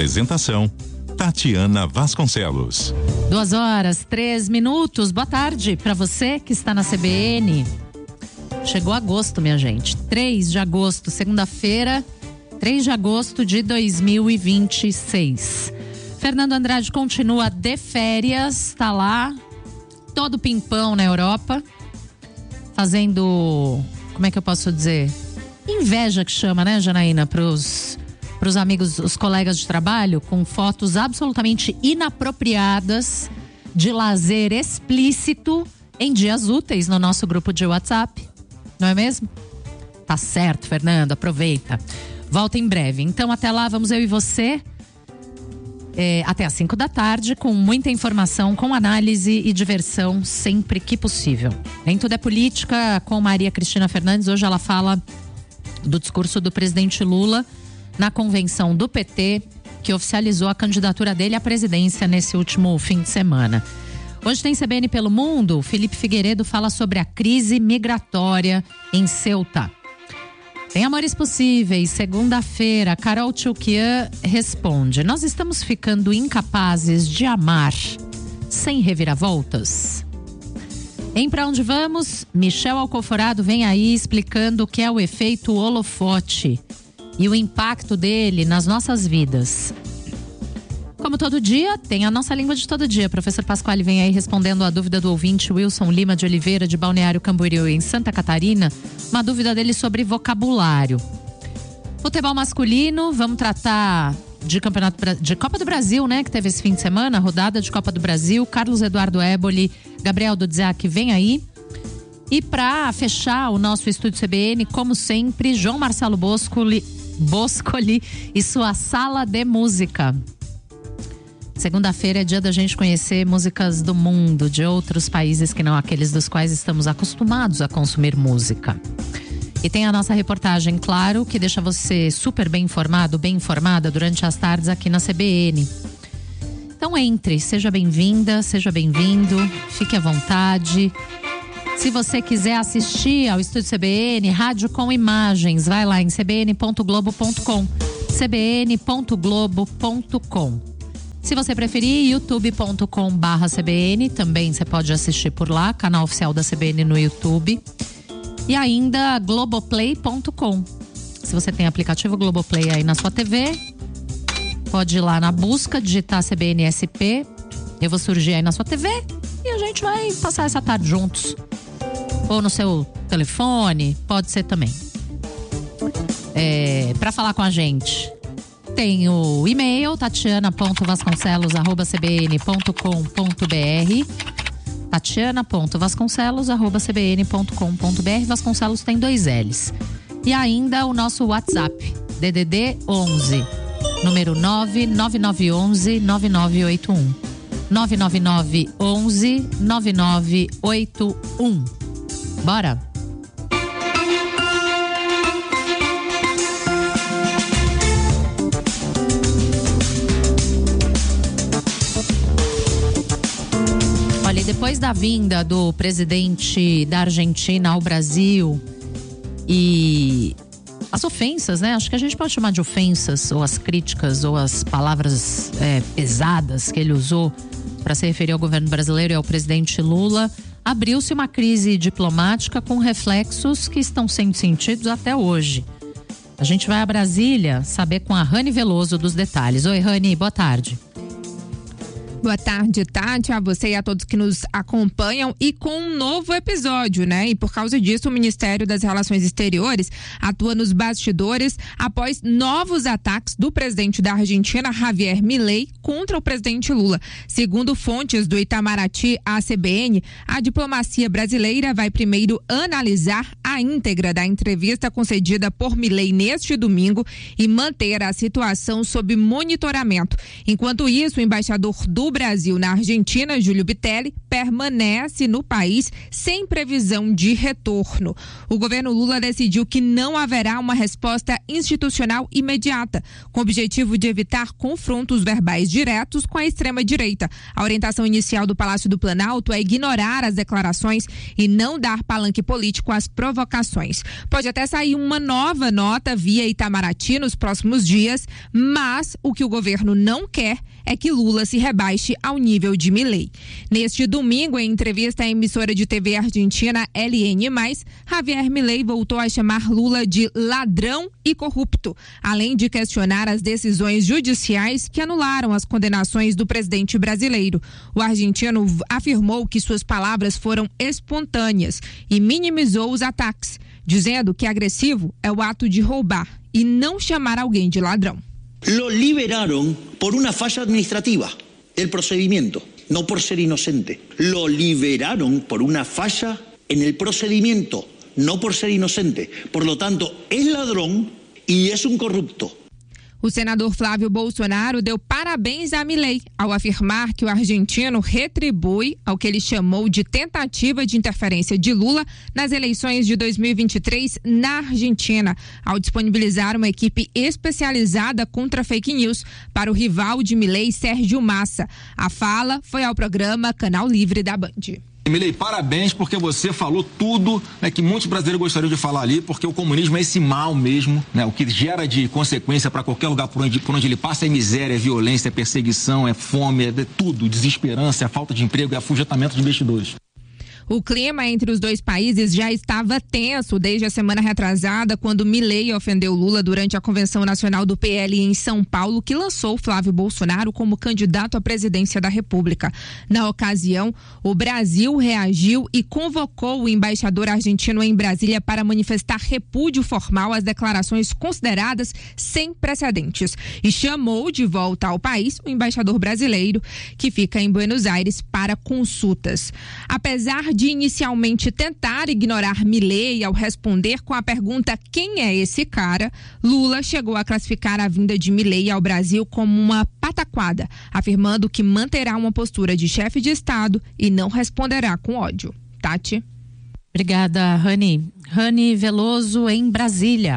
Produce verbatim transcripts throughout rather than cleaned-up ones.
Apresentação: Tatiana Vasconcelos. Duas horas, três minutos. Boa tarde para você que está na C B N. Chegou agosto, minha gente. três de agosto, segunda-feira, três de agosto de dois mil e vinte e seis. Fernando Andrade continua de férias, tá lá, todo pimpão na Europa, fazendo, como é que eu posso dizer? Inveja que chama, né, Janaína, pros, pros amigos, os colegas de trabalho, com fotos absolutamente inapropriadas de lazer explícito em dias úteis no nosso grupo de WhatsApp. Não é mesmo? Tá certo, Fernando, aproveita. Volta em breve. Então, até lá, vamos eu e você, é, até às cinco da tarde, com muita informação, com análise e diversão, sempre que possível. Nem tudo é política, com Maria Cristina Fernandes. Hoje ela fala do discurso do presidente Lula na convenção do P T, que oficializou a candidatura dele à presidência nesse último fim de semana. Hoje tem C B N pelo Mundo. Felipe Figueiredo fala sobre a crise migratória em Ceuta. Tem Amores Possíveis, segunda-feira, Carol Tchoukian responde: nós estamos ficando incapazes de amar sem reviravoltas? Em Pra Onde Vamos, Michel Alcoforado vem aí explicando o que é o efeito holofote e o impacto dele nas nossas vidas. Como todo dia, tem a nossa língua de todo dia. Professor Pasquale vem aí respondendo a dúvida do ouvinte Wilson Lima de Oliveira, de Balneário Camboriú, em Santa Catarina. Uma dúvida dele sobre vocabulário. Futebol masculino, vamos tratar de campeonato de Copa do Brasil, né? Que teve esse fim de semana, rodada de Copa do Brasil. Carlos Eduardo Éboli, Gabriel Dudziak vem aí. E para fechar o nosso estúdio C B N, como sempre, João Marcelo Boscoli, Boscoli e sua sala de música. Segunda-feira é dia da gente conhecer músicas do mundo, de outros países que não aqueles dos quais estamos acostumados a consumir música. E tem a nossa reportagem, claro, que deixa você super bem informado, bem informada durante as tardes aqui na C B N. Então entre, seja bem-vinda, seja bem-vindo, fique à vontade. Se você quiser assistir ao Estúdio C B N, rádio com imagens, vai lá em c b n ponto globo ponto com, c b n ponto globo ponto com. Se você preferir, youtube ponto com barra C B N, também você pode assistir por lá, canal oficial da C B N no YouTube. E ainda globoplay ponto com. Se você tem aplicativo Globoplay aí na sua T V, pode ir lá na busca, digitar C B N S P, eu vou surgir aí na sua T V e a gente vai passar essa tarde juntos. Ou no seu telefone, pode ser também. É, para falar com a gente, tem o e-mail tatiana ponto vasconcelos arroba c b n ponto com ponto b r, tatiana ponto vasconcelos arroba c b n ponto com ponto b r. Vasconcelos tem dois L's. E ainda o nosso WhatsApp, D D D onze, número nove nove nove um um nove nove oito um, nove nove nove um um nove nove oito um. Bora! Olha, depois da vinda do presidente da Argentina ao Brasil e as ofensas, né? Acho que a gente pode chamar de ofensas, ou as críticas, ou as palavras é, pesadas que ele usou para se referir ao governo brasileiro e ao presidente Lula, abriu-se uma crise diplomática com reflexos que estão sendo sentidos até hoje. A gente vai a Brasília saber com a Rani Veloso dos detalhes. Oi, Rani, boa tarde. Boa tarde, Tati, a você e a todos que nos acompanham, e com um novo episódio, né? E por causa disso, o Ministério das Relações Exteriores atua nos bastidores após novos ataques do presidente da Argentina, Javier Milei, contra o presidente Lula. Segundo fontes do Itamaraty à C B N, a diplomacia brasileira vai primeiro analisar a íntegra da entrevista concedida por Milei neste domingo e manter a situação sob monitoramento. Enquanto isso, o embaixador do Brasil na Argentina, Júlio Bitelli, permanece no país sem previsão de retorno. O governo Lula decidiu que não haverá uma resposta institucional imediata, com o objetivo de evitar confrontos verbais diretos com a extrema-direita. A orientação inicial do Palácio do Planalto é ignorar as declarações e não dar palanque político às provocações. Pode até sair uma nova nota via Itamaraty nos próximos dias, mas o que o governo não quer é que Lula se rebaixe ao nível de Milei. Neste domingo, em entrevista à emissora de T V argentina L N mais, Javier Milei voltou a chamar Lula de ladrão e corrupto, além de questionar as decisões judiciais que anularam as condenações do presidente brasileiro. O argentino afirmou que suas palavras foram espontâneas e minimizou os ataques, dizendo que agressivo é o ato de roubar e não chamar alguém de ladrão. Lo liberaron por una falla administrativa del procedimiento, no por ser inocente. Lo liberaron por una falla en el procedimiento, no por ser inocente. Por lo tanto, es ladrón y es un corrupto. O senador Flávio Bolsonaro deu parabéns a Milei ao afirmar que o argentino retribui ao que ele chamou de tentativa de interferência de Lula nas eleições de dois mil e vinte e três na Argentina, ao disponibilizar uma equipe especializada contra fake news para o rival de Milei, Sérgio Massa. A fala foi ao programa Canal Livre da Band. Milei, parabéns, porque você falou tudo, né, que muitos brasileiros gostariam de falar ali, porque o comunismo é esse mal mesmo, né, o que gera de consequência para qualquer lugar por onde, por onde ele passa é miséria, é violência, é perseguição, é fome, é tudo, desesperança, é falta de emprego, é afugentamento de investidores. O clima entre os dois países já estava tenso desde a semana retrasada, quando Milei ofendeu Lula durante a Convenção Nacional do P L em São Paulo, que lançou Flávio Bolsonaro como candidato à presidência da República. Na ocasião, o Brasil reagiu e convocou o embaixador argentino em Brasília para manifestar repúdio formal às declarações consideradas sem precedentes e chamou de volta ao país o embaixador brasileiro, que fica em Buenos Aires, para consultas. Apesar de inicialmente tentar ignorar Milei ao responder com a pergunta quem é esse cara, Lula chegou a classificar a vinda de Milei ao Brasil como uma pataquada, afirmando que manterá uma postura de chefe de Estado e não responderá com ódio. Tati? Obrigada, Rani. Rani Veloso, em Brasília.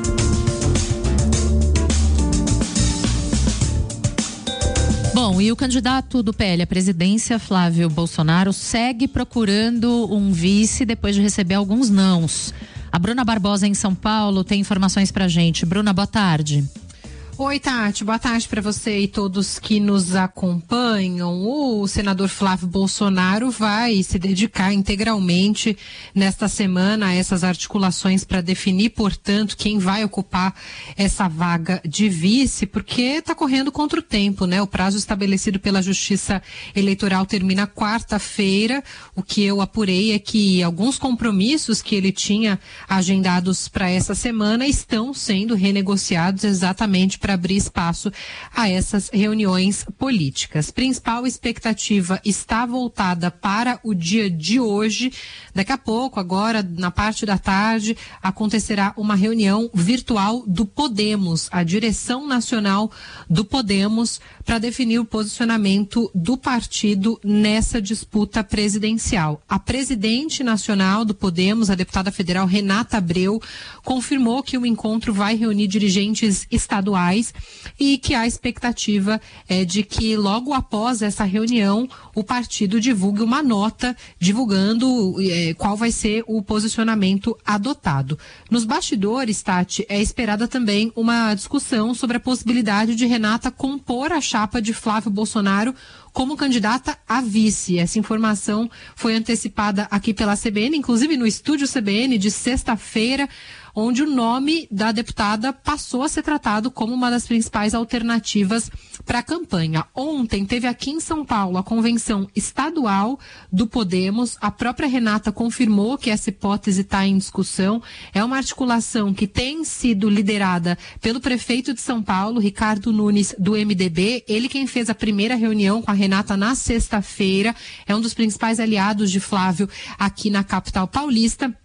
Bom, e o candidato do P L à presidência, Flávio Bolsonaro, segue procurando um vice depois de receber alguns nãos. A Bruna Barbosa, em São Paulo, tem informações pra gente. Bruna, boa tarde. Oi, Tati, boa tarde para você e todos que nos acompanham. O senador Flávio Bolsonaro vai se dedicar integralmente nesta semana a essas articulações para definir, portanto, quem vai ocupar essa vaga de vice, porque está correndo contra o tempo, né? O prazo estabelecido pela Justiça Eleitoral termina quarta-feira. O que eu apurei é que alguns compromissos que ele tinha agendados para essa semana estão sendo renegociados exatamente para abrir espaço a essas reuniões políticas. Principal expectativa está voltada para o dia de hoje. Daqui a pouco, agora, na parte da tarde, acontecerá uma reunião virtual do Podemos, a direção nacional do Podemos, para definir o posicionamento do partido nessa disputa presidencial. A presidente nacional do Podemos, a deputada federal Renata Abreu, confirmou que o encontro vai reunir dirigentes estaduais e que a expectativa é de que logo após essa reunião o partido divulgue uma nota divulgando eh, qual vai ser o posicionamento adotado. Nos bastidores, Tati, é esperada também uma discussão sobre a possibilidade de Renata compor a chapa de Flávio Bolsonaro como candidata a vice. Essa informação foi antecipada aqui pela C B N, inclusive no estúdio C B N de sexta-feira, onde o nome da deputada passou a ser tratado como uma das principais alternativas para a campanha. Ontem teve aqui em São Paulo a convenção estadual do Podemos. A própria Renata confirmou que essa hipótese está em discussão. É uma articulação que tem sido liderada pelo prefeito de São Paulo, Ricardo Nunes, do M D B. Ele quem fez a primeira reunião com a Renata na sexta-feira. É um dos principais aliados de Flávio aqui na capital paulista.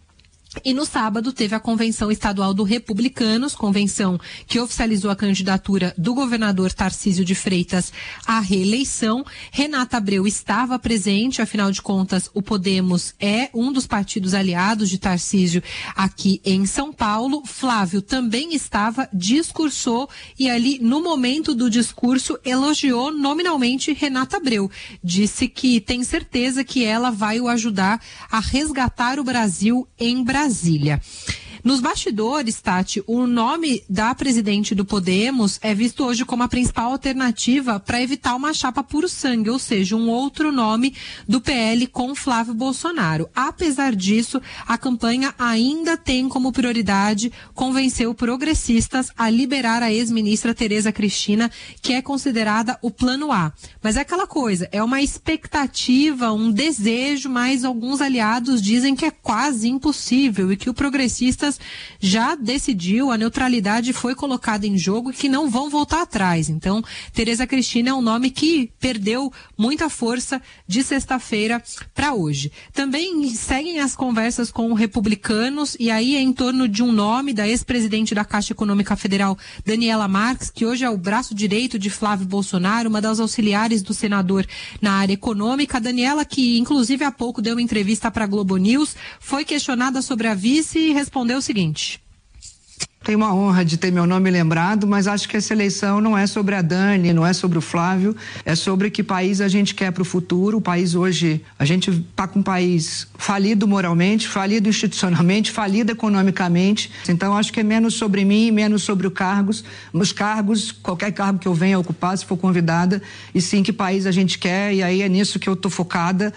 E no sábado teve a Convenção Estadual do Republicanos, convenção que oficializou a candidatura do governador Tarcísio de Freitas à reeleição. Renata Abreu estava presente, afinal de contas, o Podemos é um dos partidos aliados de Tarcísio aqui em São Paulo. Flávio também estava, discursou e ali, no momento do discurso, elogiou nominalmente Renata Abreu. Disse que tem certeza que ela vai o ajudar a resgatar o Brasil em Brasília. Brasília. Nos bastidores, Tati, o nome da presidente do Podemos é visto hoje como a principal alternativa para evitar uma chapa puro sangue, ou seja, um outro nome do P L com Flávio Bolsonaro. Apesar disso, a campanha ainda tem como prioridade convencer os progressistas a liberar a ex-ministra Tereza Cristina, que é considerada o plano A. Mas é aquela coisa, é uma expectativa, um desejo, mas alguns aliados dizem que é quase impossível e que o progressista já decidiu, a neutralidade foi colocada em jogo e que não vão voltar atrás. Então, Tereza Cristina é um nome que perdeu muita força de sexta-feira para hoje. Também seguem as conversas com republicanos e aí é em torno de um nome da ex-presidente da Caixa Econômica Federal, Daniela Marques, que hoje é o braço direito de Flávio Bolsonaro, uma das auxiliares do senador na área econômica. A Daniela, que inclusive há pouco deu uma entrevista para a Globo News, foi questionada sobre a vice e respondeu o seguinte: tenho uma honra de ter meu nome lembrado, mas acho que essa eleição não é sobre a Dani, não é sobre o Flávio, é sobre que país a gente quer para o futuro. O país hoje, a gente está com um país falido moralmente, falido institucionalmente, falido economicamente. Então acho que é menos sobre mim, menos sobre os cargos, os cargos, qualquer cargo que eu venha ocupar, se for convidada, e sim que país a gente quer, e aí é nisso que eu estou focada.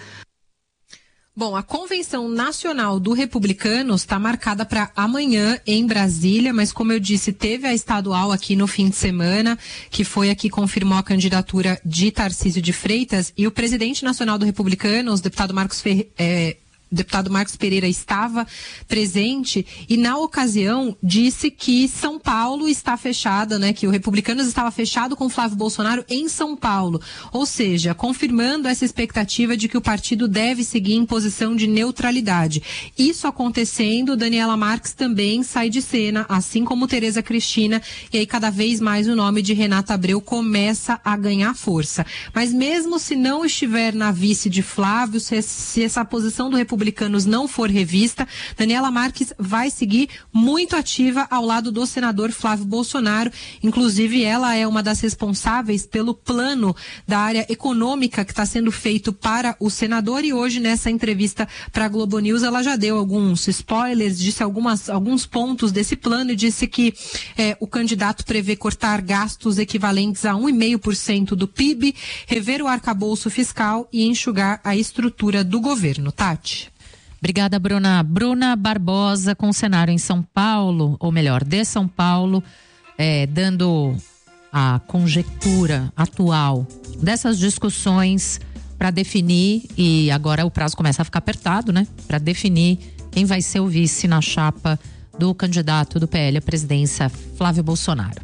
Bom, a Convenção Nacional do Republicanos está marcada para amanhã em Brasília, mas como eu disse, teve a estadual aqui no fim de semana, que foi a que confirmou a candidatura de Tarcísio de Freitas, e o presidente nacional do Republicanos, o deputado Marcos Ferreira, é, o deputado Marcos Pereira estava presente e, na ocasião, disse que São Paulo está fechada, né, que o Republicanos estava fechado com Flávio Bolsonaro em São Paulo. Ou seja, confirmando essa expectativa de que o partido deve seguir em posição de neutralidade. Isso acontecendo, Daniela Marques também sai de cena, assim como Tereza Cristina, e aí cada vez mais o nome de Renata Abreu começa a ganhar força. Mas mesmo se não estiver na vice de Flávio, se, se essa posição do Republicanos não for revista, Daniela Marques vai seguir muito ativa ao lado do senador Flávio Bolsonaro. Inclusive, ela é uma das responsáveis pelo plano da área econômica que está sendo feito para o senador, e hoje, nessa entrevista para a Globo News, ela já deu alguns spoilers, disse algumas, alguns pontos desse plano e disse que eh, o candidato prevê cortar gastos equivalentes a um vírgula cinco por cento do P I B, rever o arcabouço fiscal e enxugar a estrutura do governo. Tati. Obrigada, Bruna. Bruna Barbosa, com cenário em São Paulo, ou melhor, de São Paulo, é, dando a conjectura atual dessas discussões para definir, e agora o prazo começa a ficar apertado, né? Para definir quem vai ser o vice na chapa do candidato do P L à presidência, Flávio Bolsonaro.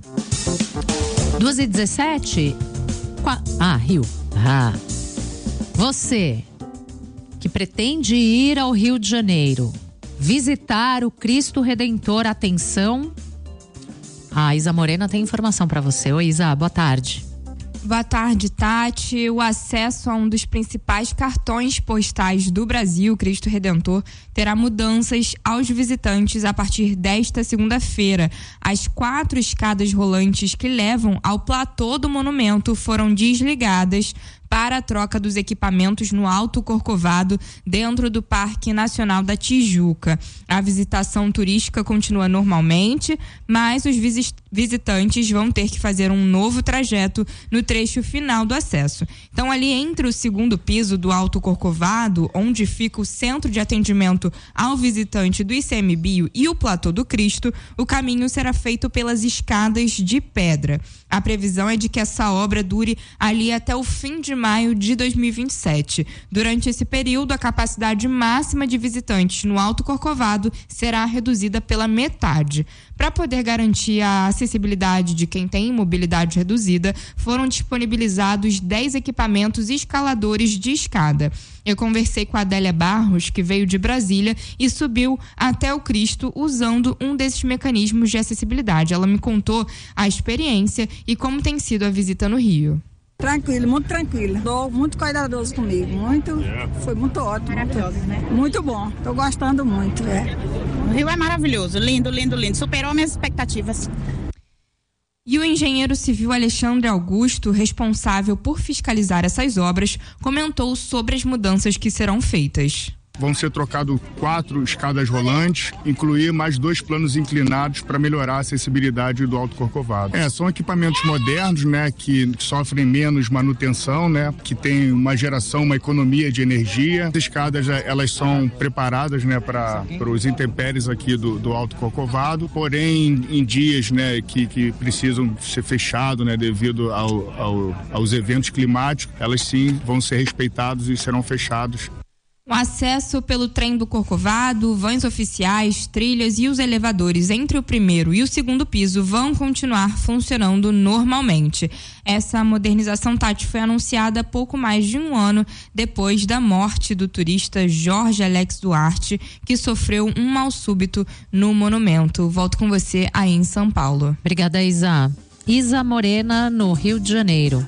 duas e dezessete. Ah, Rio. Ah. Você que pretende ir ao Rio de Janeiro, visitar o Cristo Redentor, atenção, a Isa Morena tem informação para você. Oi, Isa, boa tarde. Boa tarde, Tati. O acesso a um dos principais cartões postais do Brasil, Cristo Redentor, terá mudanças aos visitantes a partir desta segunda-feira. As quatro escadas rolantes que levam ao platô do monumento foram desligadas para a troca dos equipamentos no Alto Corcovado, dentro do Parque Nacional da Tijuca. A visitação turística continua normalmente, mas os visitantes vão ter que fazer um novo trajeto no trecho final do acesso. Então, ali entre o segundo piso do Alto Corcovado, onde fica o centro de atendimento ao visitante do ICMBio, e o Platô do Cristo, o caminho será feito pelas escadas de pedra. A previsão é de que essa obra dure ali até o fim de maio de dois mil e vinte e sete. Durante esse período, a capacidade máxima de visitantes no Alto Corcovado será reduzida pela metade. Para poder garantir a acessibilidade de quem tem mobilidade reduzida, foram disponibilizados dez equipamentos escaladores de escada. Eu conversei com a Adélia Barros, que veio de Brasília e subiu até o Cristo usando um desses mecanismos de acessibilidade. Ela me contou a experiência e como tem sido a visita no Rio. Tranquilo, muito tranquilo. Muito cuidadoso comigo, muito, foi muito ótimo. Maravilhoso, muito, né? Muito bom, tô gostando muito, é. O Rio é maravilhoso, lindo, lindo, lindo, superou minhas expectativas. E o engenheiro civil Alexandre Augusto, responsável por fiscalizar essas obras, comentou sobre as mudanças que serão feitas. Vão ser trocados quatro escadas rolantes, incluir mais dois planos inclinados para melhorar a acessibilidade do Alto Corcovado. É, são equipamentos modernos, né, que sofrem menos manutenção, né, que tem uma geração, uma economia de energia. As escadas, elas são preparadas, né, para os intempéries aqui do, do Alto Corcovado, porém em dias, né, que, que precisam ser fechados, né, devido ao, ao, aos eventos climáticos, elas sim vão ser respeitadas e serão fechados. O acesso pelo trem do Corcovado, vãs oficiais, trilhas e os elevadores entre o primeiro e o segundo piso vão continuar funcionando normalmente. Essa modernização, Tati, foi anunciada há pouco mais de um ano depois da morte do turista Jorge Alex Duarte, que sofreu um mal súbito no monumento. Volto com você aí em São Paulo. Obrigada, Isa. Isa Morena, no Rio de Janeiro.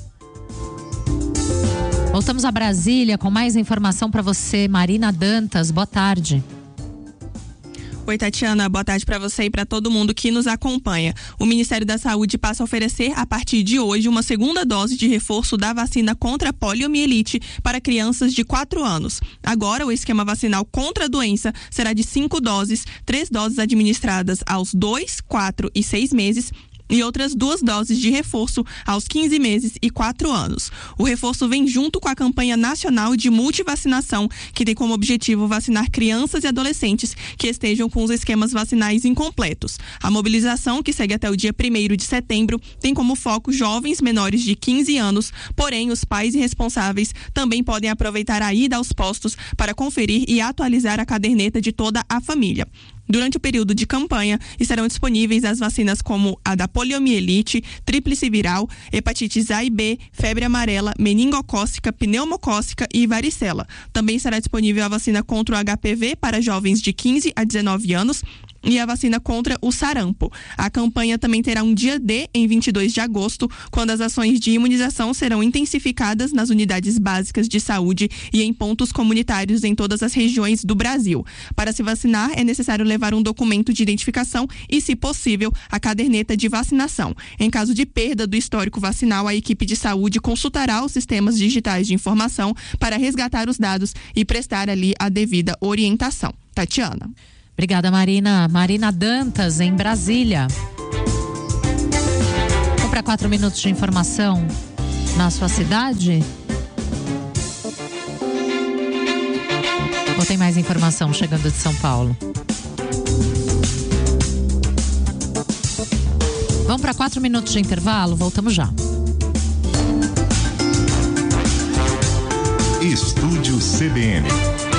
Voltamos a Brasília com mais informação para você, Marina Dantas. Boa tarde. Oi, Tatiana, boa tarde para você e para todo mundo que nos acompanha. O Ministério da Saúde passa a oferecer, a partir de hoje, uma segunda dose de reforço da vacina contra a poliomielite para crianças de quatro anos. Agora, o esquema vacinal contra a doença será de cinco doses, três doses administradas aos dois, quatro e seis meses, e outras duas doses de reforço aos quinze meses e quatro anos. O reforço vem junto com a campanha nacional de multivacinação, que tem como objetivo vacinar crianças e adolescentes que estejam com os esquemas vacinais incompletos. A mobilização, que segue até o dia primeiro de setembro, tem como foco jovens menores de quinze anos, porém os pais e responsáveis também podem aproveitar a ida aos postos para conferir e atualizar a caderneta de toda a família. Durante o período de campanha, estarão disponíveis as vacinas como a da poliomielite, tríplice viral, hepatites A e B, febre amarela, meningocócica, pneumocócica e varicela. Também será disponível a vacina contra o H P V para jovens de quinze a dezenove anos, e a vacina contra o sarampo. A campanha também terá um dia D em vinte e dois de agosto, quando as ações de imunização serão intensificadas nas unidades básicas de saúde e em pontos comunitários em todas as regiões do Brasil. Para se vacinar, é necessário levar um documento de identificação e, se possível, a caderneta de vacinação. Em caso de perda do histórico vacinal, a equipe de saúde consultará os sistemas digitais de informação para resgatar os dados e prestar ali a devida orientação. Tatiana. Obrigada, Marina. Marina Dantas, em Brasília. Vamos para quatro minutos de informação na sua cidade? Ou tem mais informação chegando de São Paulo? Vamos para quatro minutos de intervalo? Voltamos já. Estúdio C B N.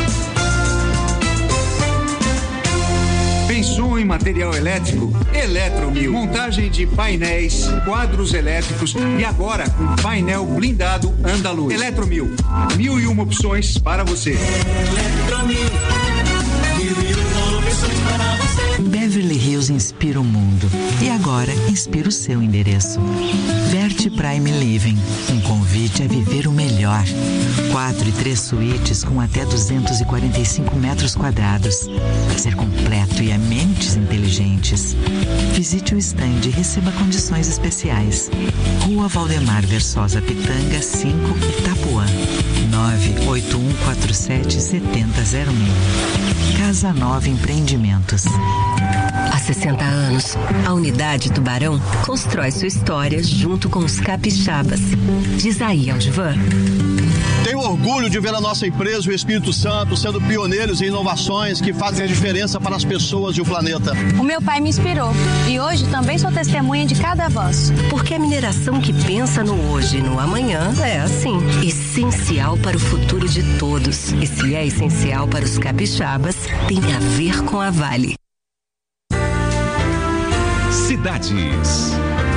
Pensou em material elétrico? Eletromil. Montagem de painéis, quadros elétricos e agora com painel blindado Andaluz. Eletromil. Mil e uma opções para você. Eletromil. Mil e uma opções para você. Beverly Hills inspira o mundo e agora inspira o seu endereço. Verte Prime Living, um convite a viver o melhor. Quatro e três suítes com até duzentos e quarenta e cinco metros quadrados. Lazer completo e amenities inteligentes. Visite o stand e receba condições especiais. Rua Valdemar Versosa Pitanga, cinco, Itapuã. nove oito um quatro sete sete zero zero mil. Casa Nova Empreendimentos. Há sessenta anos, a Unidade Tubarão constrói sua história junto com os capixabas. Diz aí, Aldivan. Tenho orgulho de ver a nossa empresa, o Espírito Santo, sendo pioneiros em inovações que fazem a diferença para as pessoas e o planeta. O meu pai me inspirou e hoje também sou testemunha de cada avanço. Porque a mineração que pensa no hoje e no amanhã é assim, essencial para o futuro de todos. E se é essencial para os capixabas, tem a ver com a Vale. Cidades.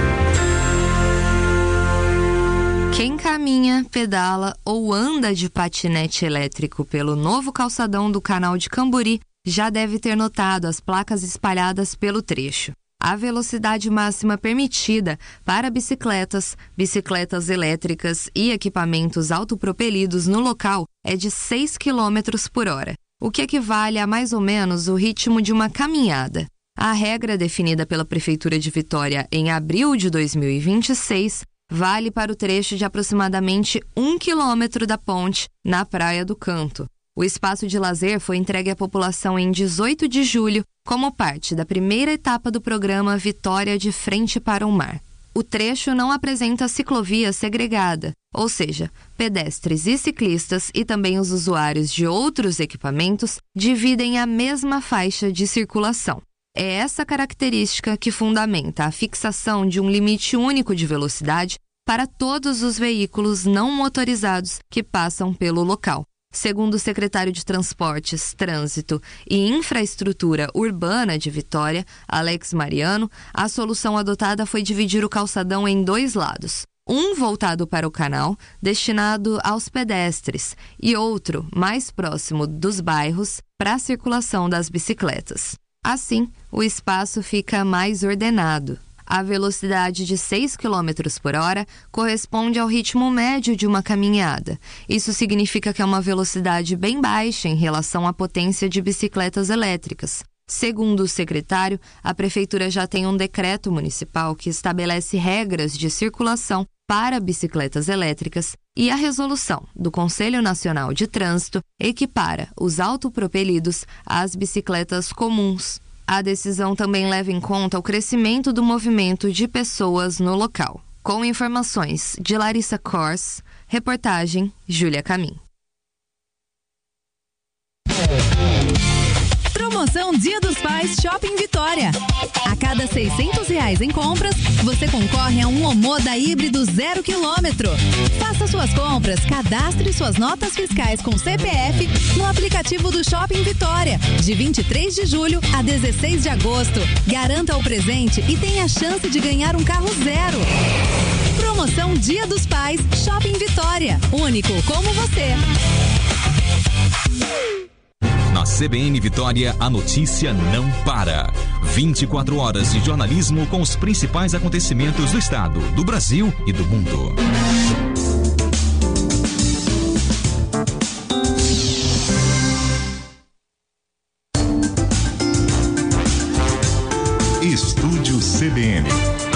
Quem caminha, pedala ou anda de patinete elétrico pelo novo calçadão do Canal de Camburi já deve ter notado as placas espalhadas pelo trecho. A velocidade máxima permitida para bicicletas, bicicletas elétricas e equipamentos autopropelidos no local é de seis quilômetros por hora, o que equivale a mais ou menos o ritmo de uma caminhada. A regra definida pela Prefeitura de Vitória em abril de dois mil e vinte e seis vale para o trecho de aproximadamente um quilômetro da ponte na Praia do Canto. O espaço de lazer foi entregue à população em dezoito de julho como parte da primeira etapa do programa Vitória de Frente para o Mar. O trecho não apresenta ciclovia segregada, ou seja, pedestres e ciclistas e também os usuários de outros equipamentos dividem a mesma faixa de circulação. É essa característica que fundamenta a fixação de um limite único de velocidade para todos os veículos não motorizados que passam pelo local. Segundo o secretário de Transportes, Trânsito e Infraestrutura Urbana de Vitória, Alex Mariano, a solução adotada foi dividir o calçadão em dois lados. Um voltado para o canal, destinado aos pedestres, e outro, mais próximo dos bairros, para a circulação das bicicletas. Assim, o espaço fica mais ordenado. A velocidade de seis quilômetros por hora corresponde ao ritmo médio de uma caminhada. Isso significa que é uma velocidade bem baixa em relação à potência de bicicletas elétricas. Segundo o secretário, a Prefeitura já tem um decreto municipal que estabelece regras de circulação para bicicletas elétricas e a resolução do Conselho Nacional de Trânsito equipara os autopropelidos às bicicletas comuns. A decisão também leva em conta o crescimento do movimento de pessoas no local. Com informações de Larissa Kors, reportagem Júlia Camim. Promoção Dia dos Pais Shopping Vitória. A cada seiscentos reais em compras, você concorre a um Omoda híbrido zero quilômetro. Faça suas compras, cadastre suas notas fiscais com C P F no aplicativo do Shopping Vitória, de vinte e três de julho a dezesseis de agosto. Garanta o presente e tenha a chance de ganhar um carro zero. Promoção Dia dos Pais Shopping Vitória. Único como você. Na C B N Vitória, a notícia não para. vinte e quatro horas de jornalismo com os principais acontecimentos do estado, do Brasil e do mundo. Estúdio C B N.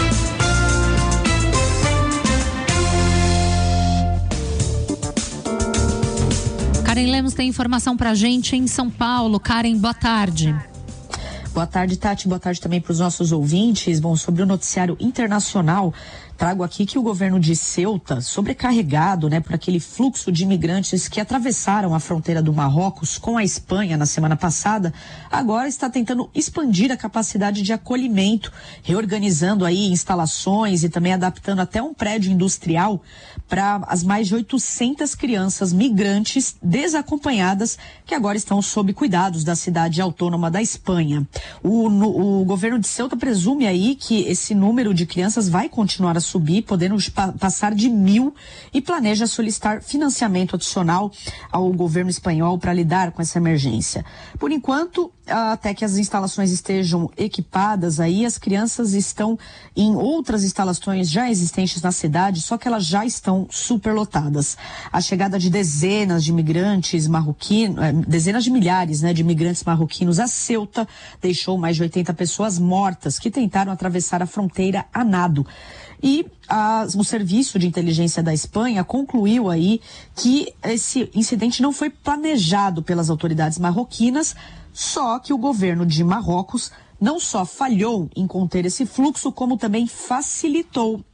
Karen Lemos tem informação pra gente em São Paulo. Karen, boa tarde. Boa tarde, Tati. Boa tarde também para os nossos ouvintes. Bom, sobre o noticiário internacional, trago aqui que o governo de Ceuta, sobrecarregado, né, por aquele fluxo de imigrantes que atravessaram a fronteira do Marrocos com a Espanha na semana passada, agora está tentando expandir a capacidade de acolhimento, reorganizando aí instalações e também adaptando até um prédio industrial para as mais de oitocentas crianças migrantes desacompanhadas que agora estão sob cuidados da cidade autônoma da Espanha. O, no, o governo de Ceuta presume aí que esse número de crianças vai continuar a subir, podendo pa- passar de mil, e planeja solicitar financiamento adicional ao governo espanhol para lidar com essa emergência. Por enquanto, até que as instalações estejam equipadas, aí as crianças estão em outras instalações já existentes na cidade, só que elas já estão superlotadas. A chegada de dezenas de imigrantes marroquinos, dezenas de milhares, né, de imigrantes marroquinos a Ceuta deixou mais de oitenta pessoas mortas que tentaram atravessar a fronteira a nado. E a, o Serviço de Inteligência da Espanha concluiu aí que esse incidente não foi planejado pelas autoridades marroquinas, só que o governo de Marrocos não só falhou em conter esse fluxo, como também facilitou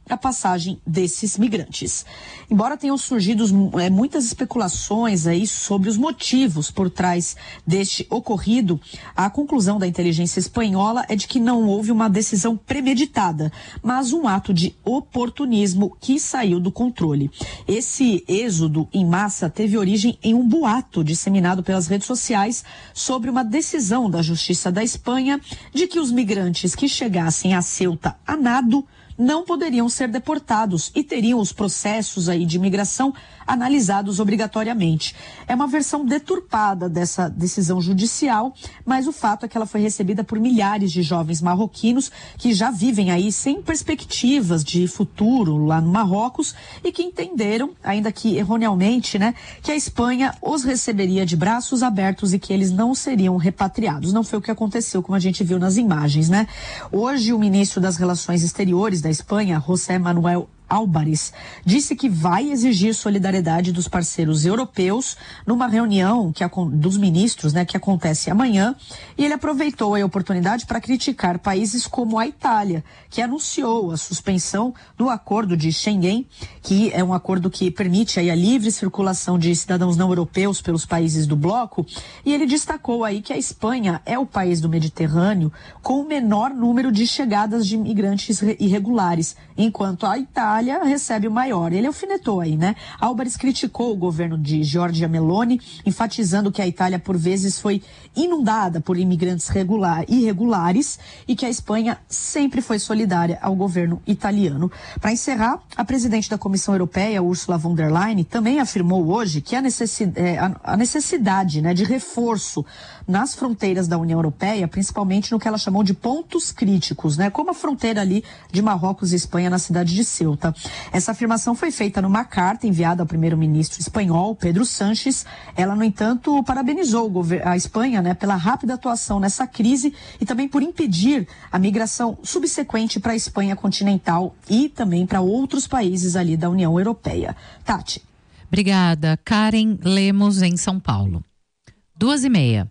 a passagem desses migrantes. Embora tenham surgido é, muitas especulações aí sobre os motivos por trás deste ocorrido, a conclusão da inteligência espanhola é de que não houve uma decisão premeditada, mas um ato de oportunismo que saiu do controle. Esse êxodo em massa teve origem em um boato disseminado pelas redes sociais sobre uma decisão da Justiça da Espanha de que os migrantes que chegassem a Ceuta a nado não poderiam ser deportados e teriam os processos aí de imigração analisados obrigatoriamente. É uma versão deturpada dessa decisão judicial, mas o fato é que ela foi recebida por milhares de jovens marroquinos que já vivem aí sem perspectivas de futuro lá no Marrocos e que entenderam, ainda que erroneamente, né, que a Espanha os receberia de braços abertos e que eles não seriam repatriados. Não foi o que aconteceu, como a gente viu nas imagens, né? Hoje, o ministro das Relações Exteriores da Espanha, José Manuel Álvares, disse que vai exigir solidariedade dos parceiros europeus numa reunião que, dos ministros, né, que acontece amanhã, e ele aproveitou a oportunidade para criticar países como a Itália, que anunciou a suspensão do acordo de Schengen, que é um acordo que permite aí a livre circulação de cidadãos não europeus pelos países do bloco, e ele destacou aí que a Espanha é o país do Mediterrâneo com o menor número de chegadas de imigrantes irregulares, enquanto a Itália recebe o maior. Ele alfinetou aí, né? Álvares criticou o governo de Giorgia Meloni, enfatizando que a Itália, por vezes, foi inundada por imigrantes regular, irregulares e que a Espanha sempre foi solidária ao governo italiano. Para encerrar, a presidente da Comissão Europeia, Ursula von der Leyen, também afirmou hoje que a necessidade, a necessidade né, de reforço nas fronteiras da União Europeia, principalmente no que ela chamou de pontos críticos, né? Como a fronteira ali de Marrocos e Espanha na cidade de Ceuta. Essa afirmação foi feita numa carta enviada ao primeiro-ministro espanhol, Pedro Sánchez. Ela, no entanto, parabenizou a Espanha, né, pela rápida atuação nessa crise e também por impedir a migração subsequente para a Espanha continental e também para outros países ali da União Europeia. Tati. Obrigada. Karen Lemos, em São Paulo. Duas e meia.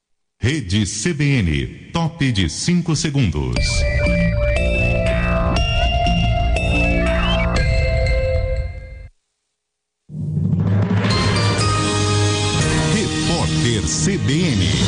Rede C B N, top de cinco segundos. Repórter C B N.